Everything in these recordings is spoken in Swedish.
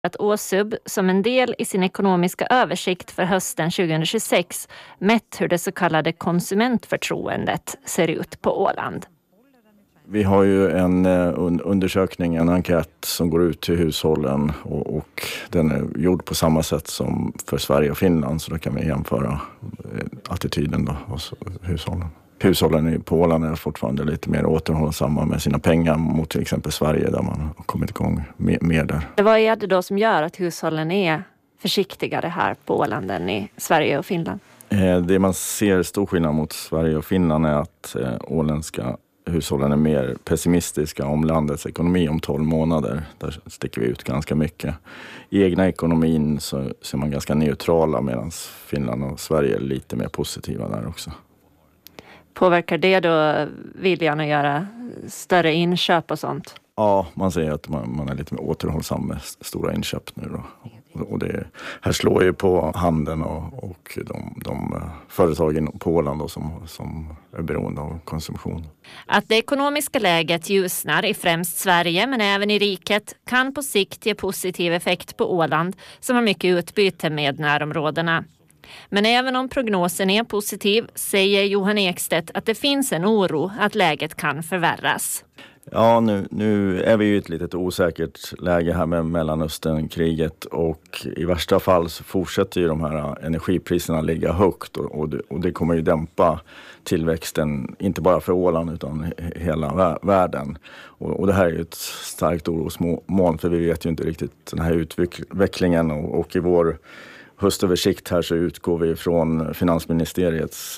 att Åsub som en del i sin ekonomiska översikt för hösten 2026 mätt hur det så kallade konsumentförtroendet ser ut på Åland. Vi har ju en undersökning, en enkät som går ut till hushållen och den är gjord på samma sätt som för Sverige och Finland, så då kan vi jämföra attityden då hos hushållen. Hushållen på Åland är fortfarande lite mer återhållsamma med sina pengar mot till exempel Sverige där man har kommit igång mer där. Vad är det då som gör att hushållen är försiktigare här på Åland än i Sverige och Finland? Det man ser stor skillnad mot Sverige och Finland är att åländska hushållen är mer pessimistiska om landets ekonomi om 12 månader. Där sticker vi ut ganska mycket. I egna ekonomin så ser man ganska neutrala medan Finland och Sverige är lite mer positiva där också. Påverkar det då viljan att göra större inköp och sånt? Ja, man säger att man är lite mer återhållsam med stora inköp nu då. Och det här slår ju på handeln och de företagen på Åland då som är beroende av konsumtion. Att det ekonomiska läget ljusnar i främst Sverige men även i riket kan på sikt ge positiv effekt på Åland som har mycket utbyte med närområdena. Men även om prognosen är positiv säger Johan Ekstedt att det finns en oro att läget kan förvärras. Ja, nu är vi i ett litet osäkert läge här med Mellanösternkriget och i värsta fall så fortsätter ju de här energipriserna ligga högt och det kommer ju dämpa tillväxten inte bara för Åland utan hela världen. Och det här är ju ett starkt orosmoln för vi vet ju inte riktigt den här utvecklingen och i vår höstöversikt här så utgår vi från finansministeriets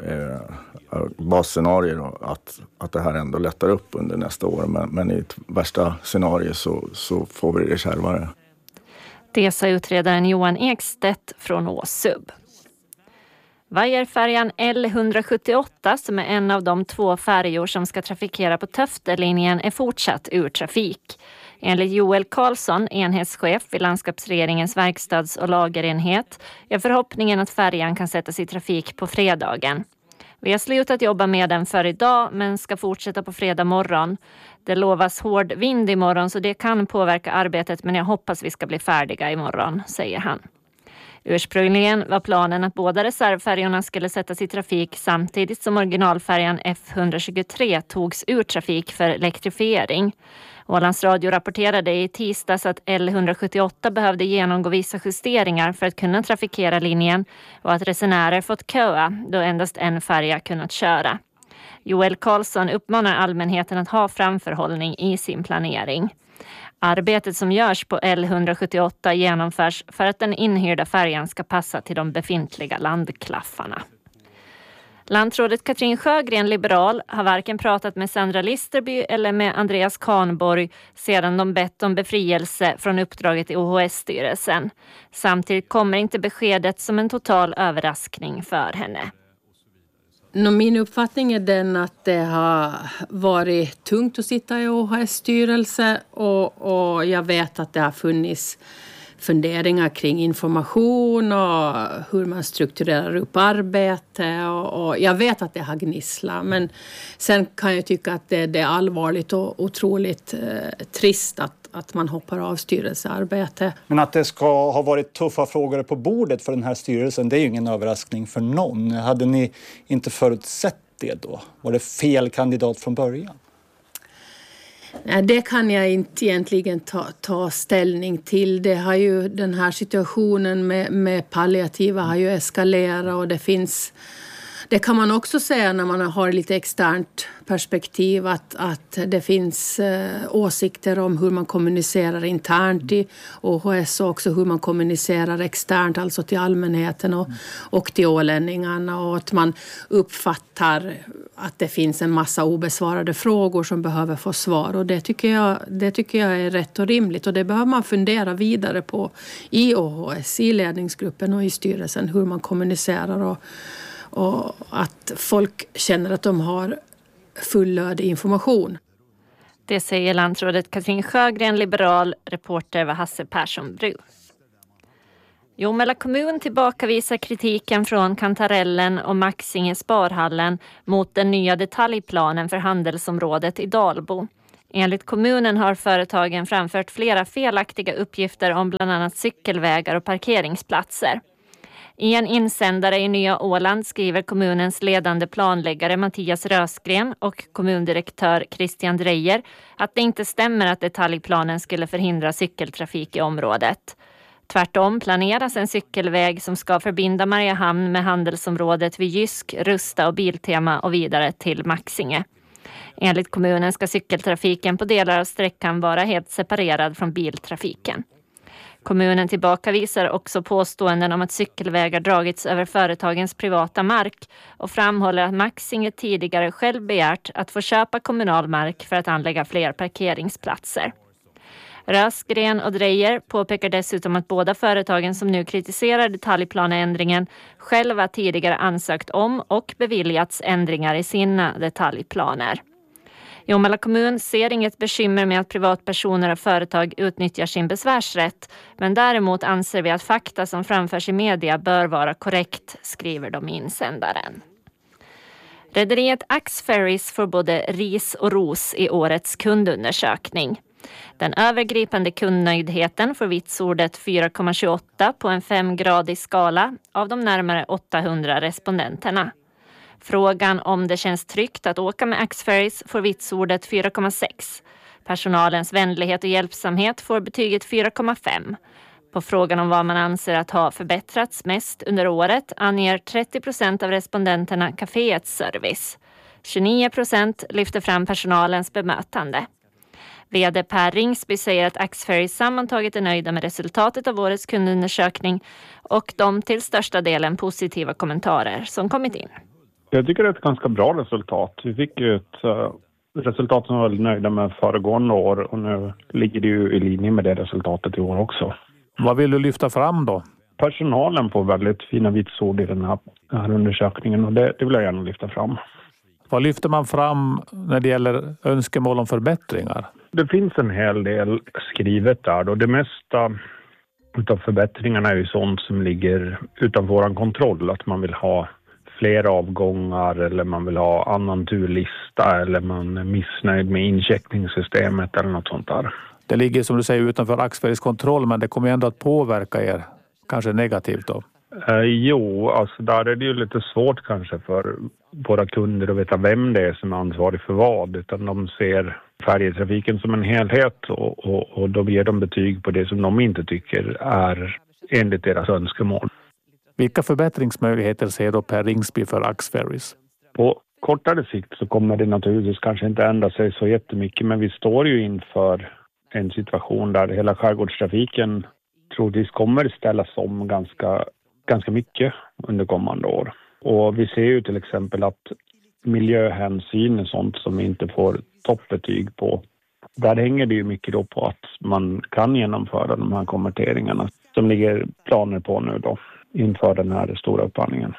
basscenarier att det här ändå lättar upp under nästa år. Men i ett värsta scenario så får vi det kärvare. Det sa utredaren Johan Ekstedt från Åsub. Vajerfärjan L178 som är en av de 2 färjor som ska trafikera på Töftelinjen är fortsatt ur trafik. Enligt Joel Karlsson, enhetschef vid landskapsregeringens verkstads- och lagerenhet, är förhoppningen att färjan kan sättas i trafik på fredagen. Vi har slutat jobba med den för idag men ska fortsätta på fredag morgon. Det lovas hård vind imorgon så det kan påverka arbetet men jag hoppas vi ska bli färdiga imorgon, säger han. Ursprungligen var planen att båda reservfärjorna skulle sättas i trafik samtidigt som originalfärjan F123 togs ur trafik för elektrifiering. Ålands Radio rapporterade i tisdags att L178 behövde genomgå vissa justeringar för att kunna trafikera linjen och att resenärer fått köa då endast en färja kunnat köra. Joel Karlsson uppmanar allmänheten att ha framförhållning i sin planering. Arbetet som görs på L178 genomförs för att den inhyrda färjan ska passa till de befintliga landklaffarna. Landrådet Katrin Sjögren, liberal, har varken pratat med Sandra Listerby eller med Andreas Kahnborg sedan de bett om befrielse från uppdraget i OHS-styrelsen. Samtidigt kommer inte beskedet som en total överraskning för henne. Min uppfattning är den att det har varit tungt att sitta i OHS-styrelse och jag vet att det har funnits funderingar kring information och hur man strukturerar upp arbete och jag vet att det har gnisslat men sen kan jag tycka att det är allvarligt och otroligt trist att man hoppar av styrelsearbete. Men att det ska ha varit tuffa frågor på bordet för den här styrelsen, det är ju ingen överraskning för någon. Hade ni inte förutsett det då? Var det fel kandidat från början? Nej, det kan jag inte egentligen ta ställning till. Det har ju, den här situationen med palliativa har ju eskalerat och det kan man också säga när man har lite externt perspektiv att det finns åsikter om hur man kommunicerar internt i OHS och också hur man kommunicerar externt, alltså till allmänheten och till ålänningarna och att man uppfattar att det finns en massa obesvarade frågor som behöver få svar och det tycker jag är rätt och rimligt och det behöver man fundera vidare på i OHS, i ledningsgruppen och i styrelsen hur man kommunicerar och att folk känner att de har fullödig information. Det säger landrådet Katrin Sjögren, liberal, reporter var Hasse Persson Bru. Jomala kommun tillbakavisar kritiken från Kantarellen och Maxinge Sparhallen mot den nya detaljplanen för handelsområdet i Dalbo. Enligt kommunen har företagen framfört flera felaktiga uppgifter om bland annat cykelvägar och parkeringsplatser. I en insändare i Nya Åland skriver kommunens ledande planläggare Mattias Rösgren och kommundirektör Christian Dreyer att det inte stämmer att detaljplanen skulle förhindra cykeltrafik i området. Tvärtom planeras en cykelväg som ska förbinda Mariehamn med handelsområdet vid Jysk, Rusta och Biltema och vidare till Maxinge. Enligt kommunen ska cykeltrafiken på delar av sträckan vara helt separerad från biltrafiken. Kommunen tillbakavisar också påståenden om att cykelvägar dragits över företagens privata mark och framhåller att Maxinge tidigare själv begärt att få köpa kommunal mark för att anlägga fler parkeringsplatser. Rösgren och Dreyer påpekar dessutom att båda företagen som nu kritiserar detaljplaneändringen själva tidigare ansökt om och beviljats ändringar i sina detaljplaner. Jomala kommun ser inget bekymmer med att privatpersoner och företag utnyttjar sin besvärsrätt, men däremot anser vi att fakta som framförs i media bör vara korrekt, skriver de i insändaren. Rederiet Axferries får både ris och ros i årets kundundersökning. Den övergripande kundnöjdheten får vitsordet 4,28 på en 5-gradig skala av de närmare 800 respondenterna. Frågan om det känns tryggt att åka med Axferries får vitsordet 4,6. Personalens vänlighet och hjälpsamhet får betyget 4,5. På frågan om vad man anser att ha förbättrats mest under året anger 30% av respondenterna kaféets service. 29% lyfter fram personalens bemötande. VD Per Ringsby säger att Axferries sammantaget är nöjda med resultatet av årets kundundersökning och de till största delen positiva kommentarer som kommit in. Jag tycker det är ett ganska bra resultat. Vi fick ju ett resultat som var väldigt nöjda med föregående år och nu ligger det ju i linje med det resultatet i år också. Vad vill du lyfta fram då? Personalen får väldigt fina vitsord i den här undersökningen och det vill jag gärna lyfta fram. Vad lyfter man fram när det gäller önskemål om förbättringar? Det finns en hel del skrivet där och det mesta utav förbättringarna är ju sånt som ligger utanför vår kontroll. Att man vill ha fler avgångar eller man vill ha annan turlista eller man är missnöjd med incheckningssystemet eller något sånt där. Det ligger som du säger utanför Axferries kontroll, men det kommer ändå att påverka er, kanske negativt då? Jo, alltså där är det ju lite svårt kanske för våra kunder att veta vem det är som är ansvarig för vad, utan de ser färjetrafiken som en helhet och då ger de betyg på det som de inte tycker är enligt deras önskemål. Vilka förbättringsmöjligheter ser då Per Ringsby för Axferries? På kortare sikt så kommer det naturligtvis kanske inte ändra sig så jättemycket, men vi står ju inför en situation där hela skärgårdstrafiken troligtvis kommer ställas om ganska mycket under kommande år. Och vi ser ju till exempel att miljöhänsyn är sånt som inte får toppbetyg på. Där hänger det ju mycket då på att man kan genomföra de här konverteringarna som ligger planer på nu då inför den här stora upphandlingen.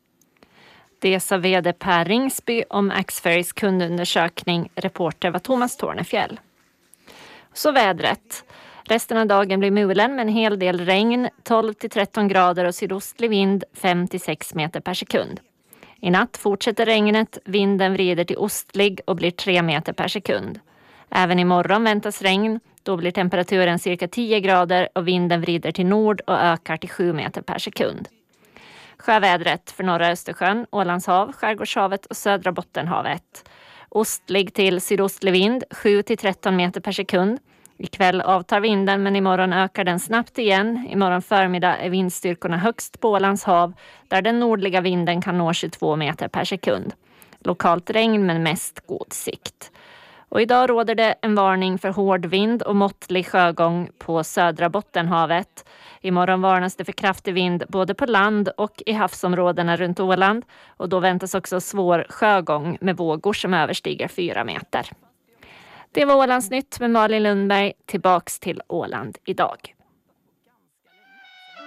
Det sa VD Per Ringsby om Axferries kundundersökning. Reporter var Thomas Tornefjäll. Så vädret. Resten av dagen blir mulen med en hel del regn, 12-13 grader och sydostlig vind 5-6 meter per sekund. I natt fortsätter regnet, vinden vrider till ostlig och blir 3 meter per sekund. Även imorgon väntas regn, då blir temperaturen cirka 10 grader och vinden vrider till nord och ökar till 7 meter per sekund. Sjövädret för norra Östersjön, Ålandshav, Skärgårdshavet och södra Bottenhavet. Ostlig till sydostlig vind 7-13 meter per sekund. Ikväll avtar vinden men imorgon ökar den snabbt igen. Imorgon förmiddag är vindstyrkorna högst på Ålands hav där den nordliga vinden kan nå 22 meter per sekund. Lokalt regn men mest god sikt. Och idag råder det en varning för hård vind och måttlig sjögång på södra Bottenhavet. Imorgon varnas det för kraftig vind både på land och i havsområdena runt Åland. Och då väntas också svår sjögång med vågor som överstiger 4 meter. Det var Ålandsnytt med Malin Lundberg. Tillbaks till Åland idag.